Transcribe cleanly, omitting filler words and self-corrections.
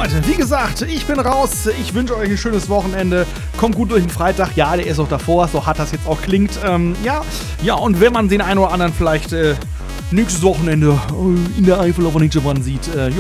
Leute, wie gesagt, ich bin raus. Ich wünsche euch ein schönes Wochenende. Kommt gut durch den Freitag. Ja, der ist auch davor, so hart das jetzt auch klingt. Ja, und wenn man den einen oder anderen vielleicht nächstes Wochenende in der Eifel auf der Ninja sieht,